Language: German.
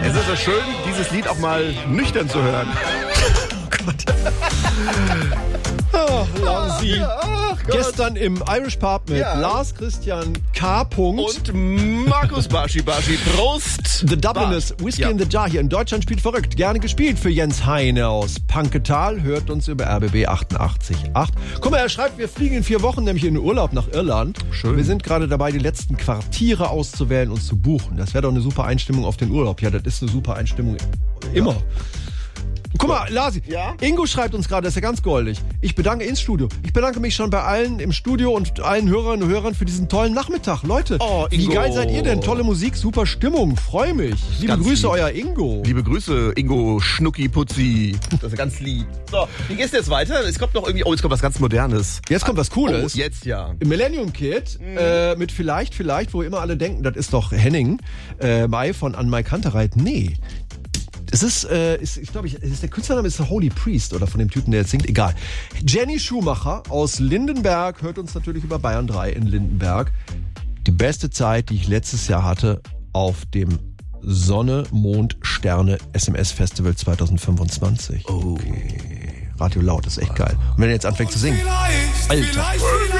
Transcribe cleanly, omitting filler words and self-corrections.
Es ist so schön, dieses Lied auch mal nüchtern zu hören. Oh Gott. Oh, Lausi. Gestern im Irish Pub mit Lars Christian K. Und Markus Baschi. Prost! The Dubliners, Whiskey in the Jar hier in Deutschland spielt verrückt. Gerne gespielt für Jens Heine aus Panketal. Hört uns über RBB 88.8. Guck mal, er schreibt, wir fliegen in 4 Wochen nämlich in den Urlaub nach Irland. Schön. Wir sind gerade dabei, die letzten Quartiere auszuwählen und zu buchen. Das wäre doch eine super Einstimmung auf den Urlaub. Ja, das ist eine super Einstimmung immer. Guck mal, Lasi, Ingo schreibt uns gerade, das ist ja ganz goldig. Ich bedanke mich schon bei allen im Studio und allen Hörerinnen und Hörern für diesen tollen Nachmittag. Leute, wie geil seid ihr denn? Tolle Musik, super Stimmung, freue mich. Liebe Grüße, euer Ingo. Liebe Grüße, Ingo Schnucki Putzi. Das ist ganz lieb. So, wie geht's jetzt weiter? Es kommt noch irgendwie, jetzt kommt was ganz Modernes. Jetzt kommt was Cooles. Jetzt Millennium Kid mit vielleicht, wo immer alle denken, das ist doch Henning Mai von An Mai Kantereit. Nee. Es ist, ich glaube, der Künstlername ist Holy Priest oder von dem Typen, der jetzt singt. Egal. Jenny Schumacher aus Lindenberg hört uns natürlich über Bayern 3 in Lindenberg. Die beste Zeit, die ich letztes Jahr hatte auf dem Sonne, Mond, Sterne SMS Festival 2025. Okay. Radio Laut ist echt geil. Und wenn er jetzt anfängt zu singen. Alter.